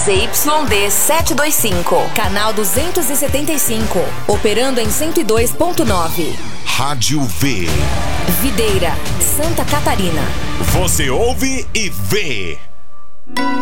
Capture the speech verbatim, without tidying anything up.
Z Y D setecentos e vinte e cinco, canal duzentos e setenta e cinco, operando em cento e dois ponto nove. Rádio V. Videira, Santa Catarina. Você ouve e vê.